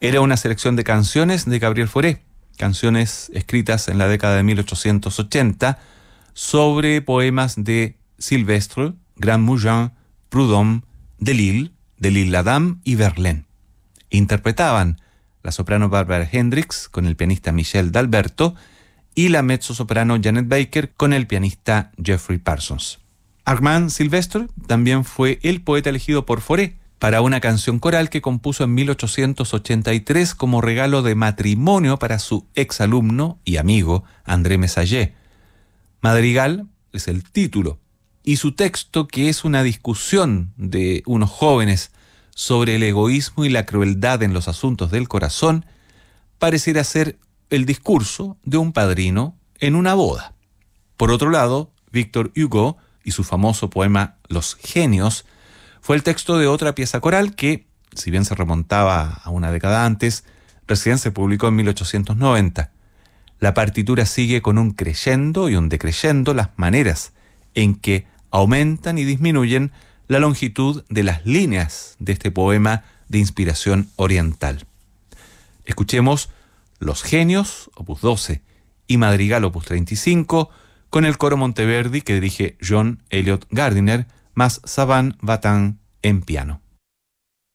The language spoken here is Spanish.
Era una selección de canciones de Gabriel Fauré, canciones escritas en la década de 1880 sobre poemas de Sylvestre, Grand-Mougin, Prudhomme, Delille-Ladame y Verlaine. Interpretaban la soprano Barbara Hendricks con el pianista Michel D'Alberto y la mezzosoprano Janet Baker con el pianista Jeffrey Parsons. Armand Sylvestre también fue el poeta elegido por Fauré para una canción coral que compuso en 1883 como regalo de matrimonio para su exalumno y amigo André Messager. Madrigal es el título, y su texto, que es una discusión de unos jóvenes sobre el egoísmo y la crueldad en los asuntos del corazón, pareciera ser el discurso de un padrino en una boda. Por otro lado, Victor Hugo y su famoso poema Los Genios fue el texto de otra pieza coral que, si bien se remontaba a una década antes, recién se publicó en 1890. La partitura sigue con un crescendo y un decrescendo las maneras en que aumentan y disminuyen la longitud de las líneas de este poema de inspiración oriental. Escuchemos Los Genios, opus 12, y Madrigal, opus 35, con el coro Monteverdi que dirige John Elliott Gardiner, más Savan Vatan en piano.